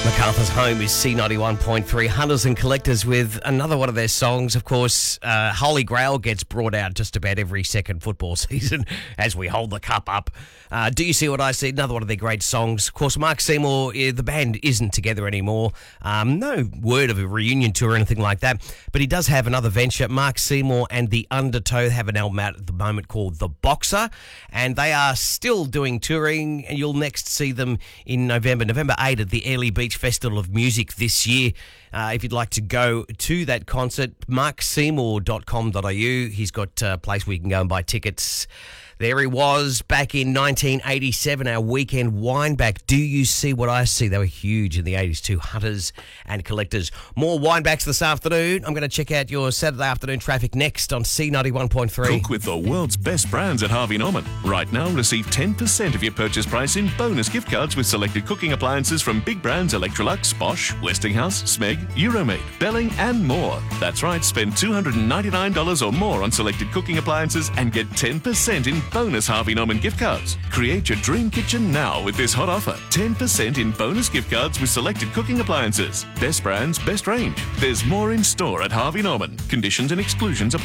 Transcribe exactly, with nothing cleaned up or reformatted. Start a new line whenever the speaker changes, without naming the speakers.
MacArthur's Home is C ninety-one point three. Hunters and Collectors with another one of their songs. Of course, uh, Holy Grail gets brought out just about every second football season as we hold the cup up. Uh, Do You See What I See? Another one of their great songs. Of course, Mark Seymour, eh, the band isn't together anymore. Um, no word of a reunion tour or anything like that. But he does have another venture. Mark Seymour and the Undertow have an album out at the moment called The Boxer. And they are still doing touring. And you'll next see them in November, November eighth at the Airlie Beach Festival of Music this year. Uh, if you'd like to go to that concert, mark seymour dot com dot a u. He's got a place where you can go and buy tickets. There he was back in nineteen eighty-seven, our weekend Winebacks. Do You See What I See? They were huge in the eighties too, Hunters and Collectors. More Winebacks this afternoon. I'm going to check out your Saturday afternoon traffic next on C ninety-one point three.
Cook with the world's best brands at Harvey Norman. Right now, receive ten percent of your purchase price in bonus gift cards with selected cooking appliances from big brands Electrolux, Bosch, Westinghouse, Smeg, Euromade, Belling and more. That's right, spend two hundred ninety-nine dollars or more on selected cooking appliances and get ten percent in bonus Harvey Norman gift cards. Create your dream kitchen now with this hot offer. ten percent in bonus gift cards with selected cooking appliances. Best brands, best range. There's more in store at Harvey Norman. Conditions and exclusions apply.